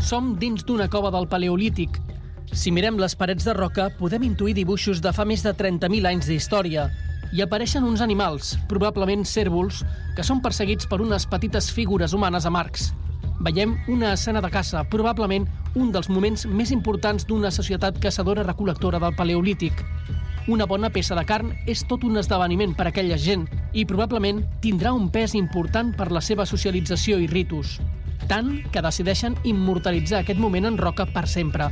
Som dins d'una cova del Paleolític. Si mirem les parets de roca, podem intuir dibuixos de fa més de 30.000 anys d'història. Hi apareixen uns animals, probablement cérvols, que són perseguits per unes petites figures humanes amb arcs. Veiem una escena de caça, probablement un dels moments més importants d'una societat caçadora-recol·lectora del Paleolític. Una bona peça de carn és tot un esdeveniment per a aquella gent i probablement tindrà un pes important per la seva socialització i ritus. Tant que decideixen immortalitzar aquest moment en roca per sempre.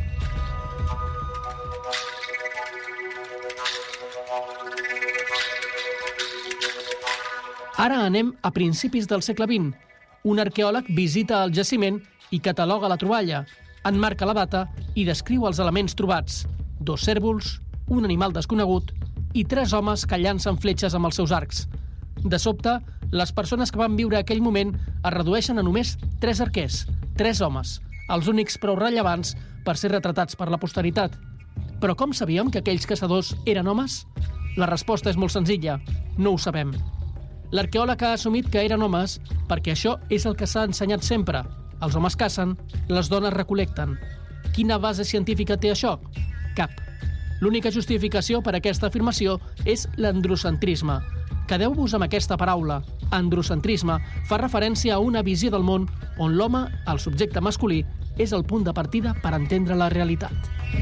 Ara anem a principis del segle XX. Un arqueòleg visita el jaciment i cataloga la troballa, enmarca la data i descriu els elements trobats: 2 cérvols, un animal desconegut i 3 homes que llancen fletxes amb els seus arcs. De sobte, les persones que van viure aquell moment es redueixen a només 3 arquers, 3 homes, els únics prou rellevants per ser retratats per la posteritat. Però com sabíem que aquells caçadors eren homes? La resposta és molt senzilla: no ho sabem. L'arqueòleg ha assumit que eren homes perquè això és el que s'ha ensenyat sempre. Els homes cacen, les dones recol·lecten. Quina base científica té això? Cap. L'única justificació per a aquesta afirmació és l'androcentrisme. Quedeu-vos amb aquesta paraula. Androcentrisme fa referència a una visió del món on l'home, el subjecte masculí, és el punt de partida per entendre la realitat.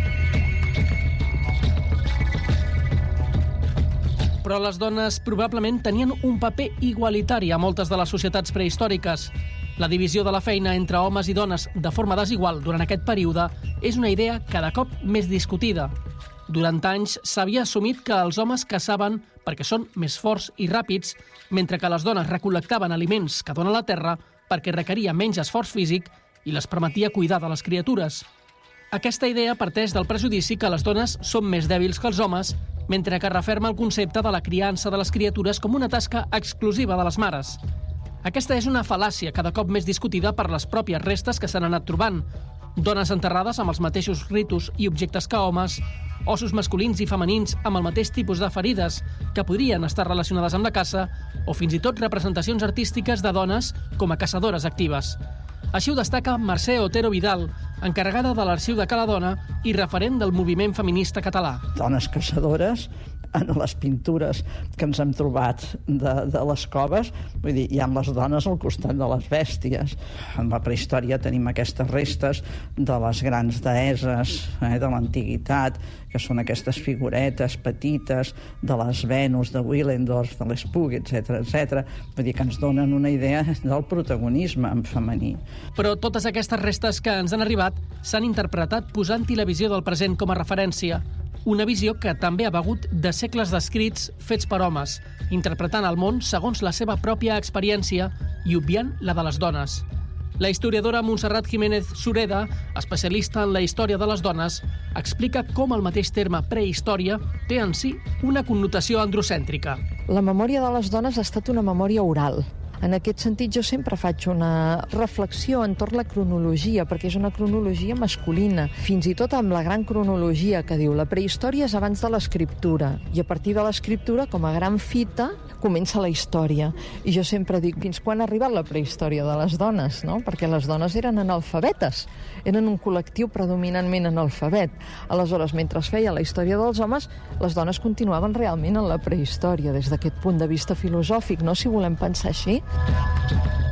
Però les dones probablement tenien un paper igualitari a moltes de les societats prehistòriques. La divisió de la feina entre homes i dones de forma desigual durant aquest període és una idea cada cop més discutida. Durant anys s'havia assumit que els homes caçaven perquè són més forts i ràpids, mentre que les dones recol·lectaven aliments que dona la terra perquè requeria menys esforç físic i les permetia cuidar de les criatures. Aquesta idea parteix del prejudici que les dones són més dèbils que els homes, mentre que referma el concepte de la criança de les criatures com una tasca exclusiva de les mares. Aquesta és una fal·làcia cada cop més discutida per les pròpies restes que s'han anat trobant. Dones enterrades amb els mateixos ritus i objectes que homes, ossos masculins i femenins amb el mateix tipus de ferides que podrien estar relacionades amb la caça, o fins i tot representacions artístiques de dones com a caçadores actives. Així ho destaca Mercè Otero Vidal, encarregada de l'Arxiu de Cala Dona i referent del moviment feminista català. Dones caçadores, en les pintures que ens hem trobat de les coves, vull dir, hi ha les dones al costat de les bèsties. En la prehistòria tenim aquestes restes de les grans deeses de l'antiguitat, que són aquestes figuretes petites de les Venus, de Willendorf, de l'Espug, etc. Vull dir que ens donen una idea del protagonisme en femení. Però totes aquestes restes que ens han arribat s'han interpretat posant-hi la visió del present com a referència. Una visió que també ha begut de segles d'escrits fets per homes, interpretant el món segons la seva pròpia experiència i obviant la de les dones. La historiadora Montserrat Jiménez Sureda, especialista en la història de les dones, explica com el mateix terme prehistòria té en si una connotació androcèntrica. La memòria de les dones ha estat una memòria oral. En aquest sentit, jo sempre faig una reflexió entorn la cronologia, perquè és una cronologia masculina. Fins i tot amb la gran cronologia que diu la prehistòria és abans de l'escriptura, i a partir de l'escriptura, com a gran fita, comença la història. I jo sempre dic, fins quan ha arribat la prehistòria de les dones, no? Perquè les dones eren analfabetes, eren un col·lectiu predominantment analfabet. Aleshores, mentre es feia la història dels homes, les dones continuaven realment en la prehistòria, des d'aquest punt de vista filosòfic, no? Si volem pensar així.